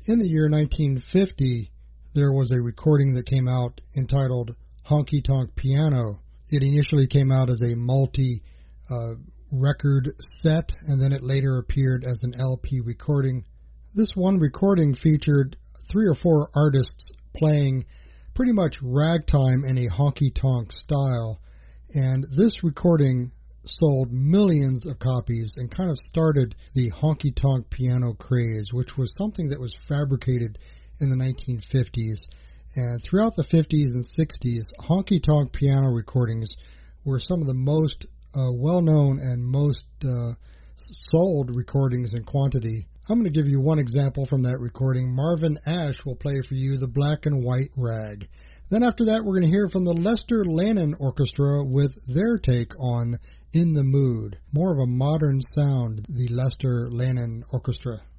In the year 1950, there was a recording that came out entitled Honky Tonk Piano. It initially came out as a multi-record set, and then it later appeared as an LP recording. This one recording featured 3 or 4 artists playing pretty much ragtime in a honky-tonk style, and this recording sold millions of copies and kind of started the honky-tonk piano craze, which was something that was fabricated in the 1950s. And throughout the 50s and 60s, honky-tonk piano recordings were some of the most well-known and most sold recordings in quantity. I'm going to give you one example from that recording. Marvin Ash will play for you the Black and White Rag. Then after that, we're going to hear from the Lester Lannon Orchestra with their take on In the Mood. More of a modern sound, the Lester Lannon Orchestra.